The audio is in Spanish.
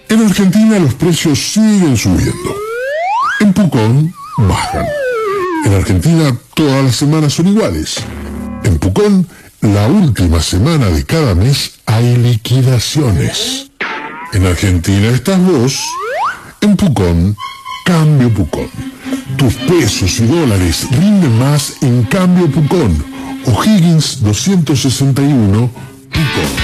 En Argentina los precios siguen subiendo. En Pucón bajan. En Argentina todas las semanas son iguales. En Pucón, la última semana de cada mes hay liquidaciones. En Argentina estás vos. En Pucón, Cambio Pucón. Tus pesos y dólares rinden más en Cambio Pucón. O'Higgins 261, Pucón.